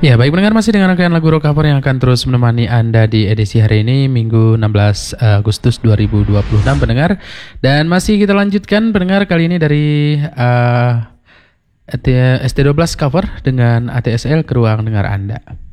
Ya, baik pendengar, masih dengan rangkaian lagu rock cover yang akan terus menemani Anda di edisi hari ini, Minggu 16 Agustus 2026 pendengar. Dan masih kita lanjutkan pendengar, kali ini dari ST12 cover dengan ATSL ke ruang dengar Anda.